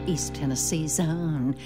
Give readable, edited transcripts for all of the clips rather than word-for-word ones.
East Tennessee's own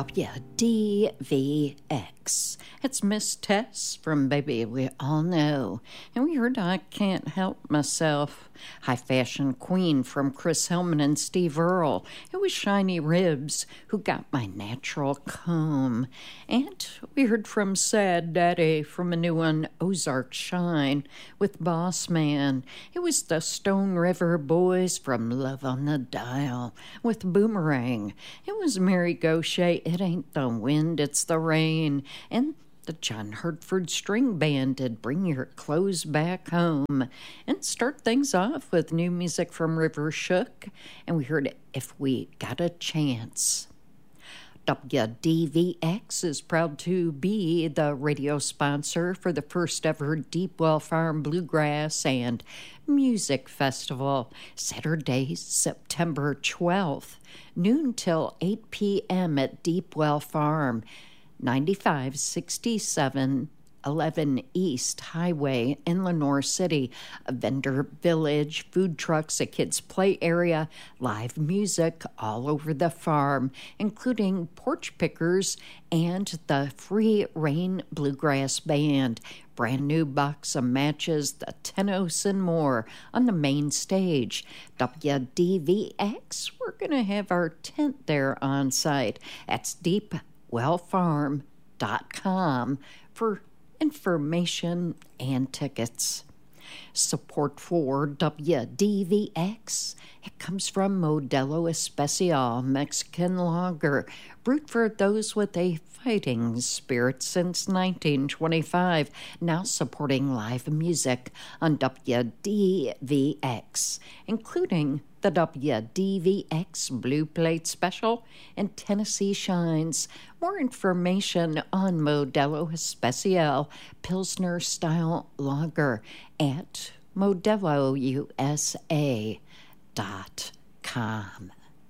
WDVX. It's Miss Tess from Baby We All Know. And we heard I Can't Help Myself. High Fashion Queen from Chris Hillman and Steve Earle. It was Shiny Ribs, Who Got My Natural Comb. And we heard from Sad Daddy from a new one, Ozark Shine, with Boss Man. It was the Stone River Boys from Love on the Dial, with Boomerang. It was Mary Gauthier, It Ain't the Wind, It's the Rain. And the John Hertford String Band did Bring Your Clothes Back Home. And start things off with new music from River Shook. And we heard If We Got a Chance. WDVX is proud to be the radio sponsor for the first ever Deepwell Farm Bluegrass and Music Festival, Saturday, September 12th, noon till 8 p.m. at Deepwell Farm, 9567 11 East Highway in Lenore City. A vendor village, food trucks, a kids' play area, live music all over the farm, including porch pickers and the Free Reign Bluegrass Band. Brand new box of matches, the Tenos and more on the main stage. WDVX, we're going to have our tent there on site. That's deepwellfarm.com for information and tickets. Support for WDVX, it comes from Modelo Especial Mexican Lager, brewed for those with a fighting spirit since 1925, now supporting live music on WDVX, including the WDVX Blue Plate Special and Tennessee Shines. More information on Modelo Especial Pilsner Style Lager at modelousa.com.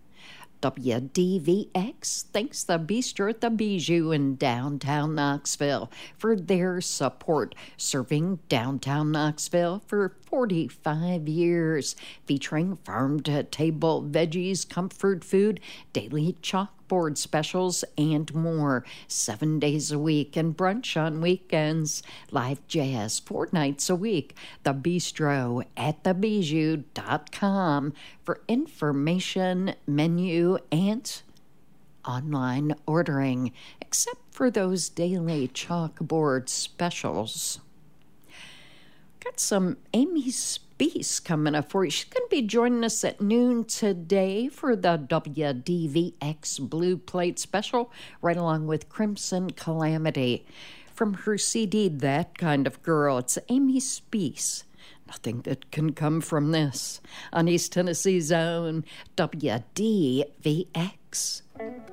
WDVX thanks the Bistro at the Bijou in downtown Knoxville for their support, serving downtown Knoxville for 45 years, featuring farm-to-table veggies, comfort food, daily chalkboard specials, and more. 7 days a week and brunch on weekends. Live jazz 4 nights a week. The Bistro at thebijou.com for information, menu, and online ordering, except for those daily chalkboard specials. Got some Amy Speece coming up for you. She's going to be joining us at noon today for the WDVX Blue Plate Special, right along with Crimson Calamity. From her CD, That Kind of Girl, it's Amy Speece. Nothing that can come from this on East Tennessee's own WDVX.